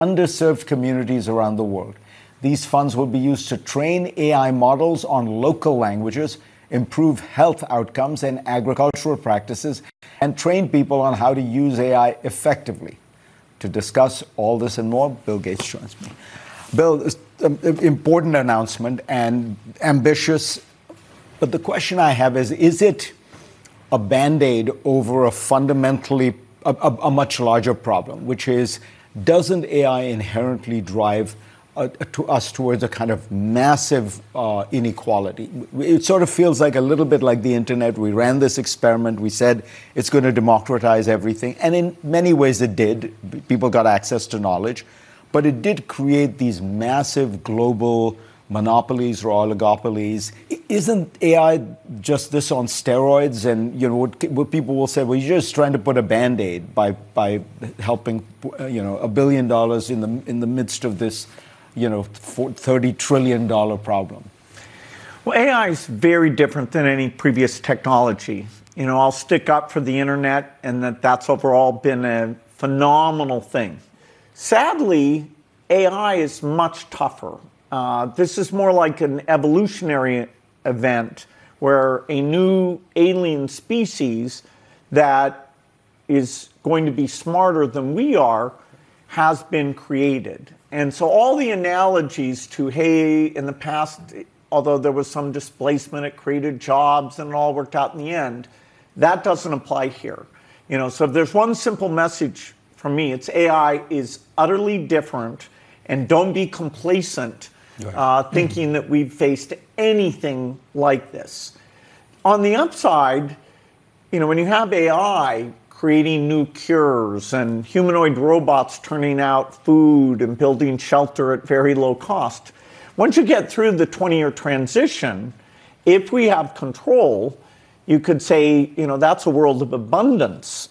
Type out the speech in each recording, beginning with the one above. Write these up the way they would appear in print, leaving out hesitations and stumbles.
underserved communities around the world. These funds will be used to train AI models on local languages, improve health outcomes and agricultural practices, and train people on how to use AI effectively. To discuss all this and more, Bill Gates joins me. Bill, important announcement and ambitious, but the question I have is it a Band-Aid over a fundamentally, a much larger problem, which is, doesn't AI inherently drive to us towards a kind of massive inequality? It sort of feels like a little bit like the internet. We ran this experiment. We said it's going to democratize everything. And in many ways it did. People got access to knowledge. But it did create these massive global monopolies or oligopolies. Isn't AI just this on steroids? And what people will say, well, you're just trying to put a Band-Aid by helping $1 billion in the midst of this $30 trillion problem. Well, AI is very different than any previous technology. I'll stick up for the internet and that's overall been a phenomenal thing. Sadly, AI is much tougher. This is more like an evolutionary event where a new alien species that is going to be smarter than we are has been created. And so all the analogies to, hey, in the past, although there was some displacement, it created jobs and it all worked out in the end, that doesn't apply here. So if there's one simple message from me, it's AI is utterly different, and don't be complacent thinking that we've faced anything like this. On the upside, when you have AI creating new cures and humanoid robots turning out food and building shelter at very low cost, once you get through the 20-year transition, if we have control, you could say, that's a world of abundance.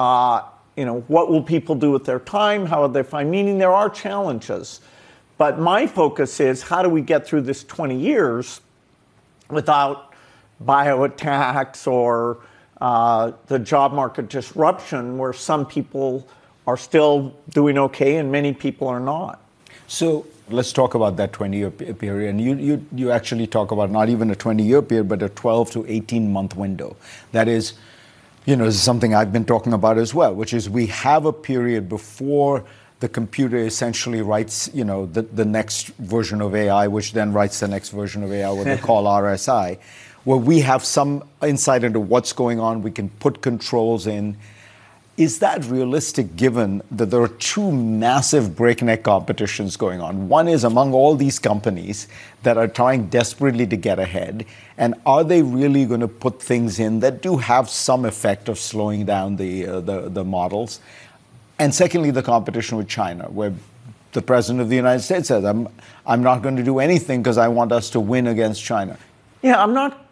What will people do with their time? How will they find meaning? There are challenges. But my focus is, how do we get through this 20 years without bio attacks or the job market disruption where some people are still doing okay and many people are not? So let's talk about that 20-year period. And you actually talk about not even a 20-year period, but a 12 to 18-month window. That is, this is something I've been talking about as well, which is we have a period before the computer essentially writes, the next version of AI, which then writes the next version of AI, what they call RSI, where we have some insight into what's going on. We can put controls in. Is that realistic given that there are two massive breakneck competitions going on? One is among all these companies that are trying desperately to get ahead. And are they really going to put things in that do have some effect of slowing down the models? And secondly, the competition with China, where the president of the United States says, I'm not going to do anything because I want us to win against China. Yeah,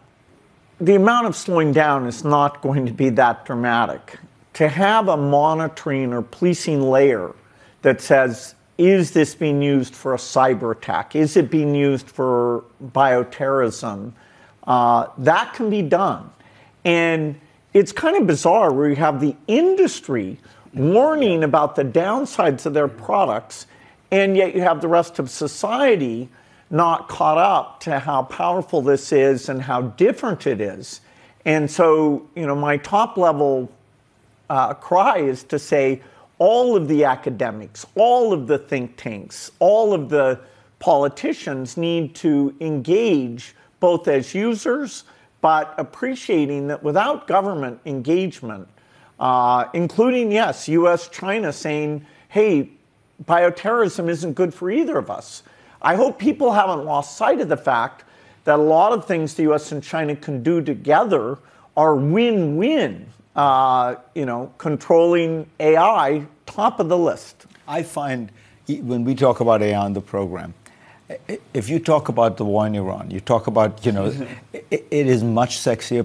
the amount of slowing down is not going to be that dramatic. To have a monitoring or policing layer that says, is this being used for a cyber attack? Is it being used for bioterrorism? That can be done. And it's kind of bizarre where you have the industry warning about the downsides of their products, and yet you have the rest of society not caught up to how powerful this is and how different it is. And so, my top level cry is to say all of the academics, all of the think tanks, all of the politicians need to engage both as users, but appreciating that without government engagement, including, yes, US, China saying, hey, bioterrorism isn't good for either of us. I hope people haven't lost sight of the fact that a lot of things the US and China can do together are win-win. Controlling AI, top of the list. I find when we talk about AI on the program, if you talk about the war in Iran, you talk about, it is much sexier.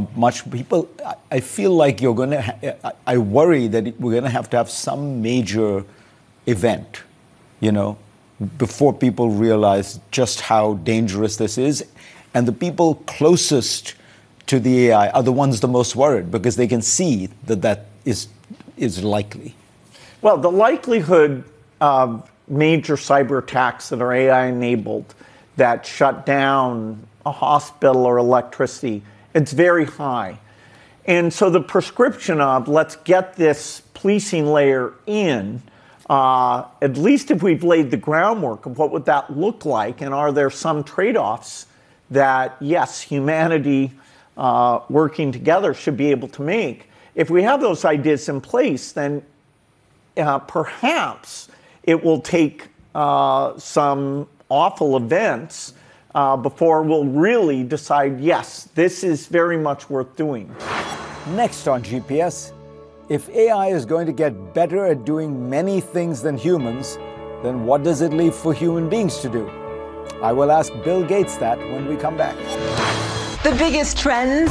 I feel like I worry that we're going to have some major event, before people realize just how dangerous this is. And the people closest to the AI are the ones the most worried because they can see that is likely. Well, the likelihood of major cyber attacks that are AI enabled that shut down a hospital or electricity, it's very high. And so the prescription of let's get this policing layer in, at least if we've laid the groundwork of what would that look like, and are there some trade-offs that, yes, humanity working together should be able to make. If we have those ideas in place, then perhaps it will take some awful events before we'll really decide, yes, this is very much worth doing. Next on GPS, if AI is going to get better at doing many things than humans, then what does it leave for human beings to do? I will ask Bill Gates that when we come back. The biggest trends